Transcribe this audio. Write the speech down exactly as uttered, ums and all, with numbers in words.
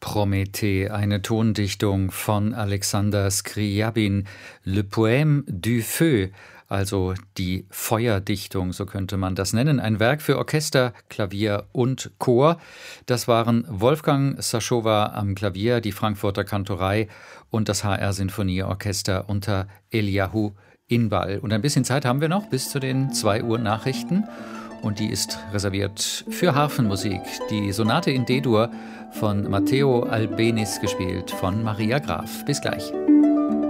Prométhée, eine Tondichtung von Alexander Scriabin, Le Poème du Feu, also die Feuerdichtung, so könnte man das nennen. Ein Werk für Orchester, Klavier und Chor. Das waren Wolfgang Saschowa am Klavier, die Frankfurter Kantorei und das H R-Sinfonieorchester unter Eliahu Inbal. Und ein bisschen Zeit haben wir noch bis zu den zwei Uhr Nachrichten. Und die ist reserviert für Harfenmusik. Die Sonate in D-Dur von Matteo Albeniz, gespielt von Maria Graf. Bis gleich.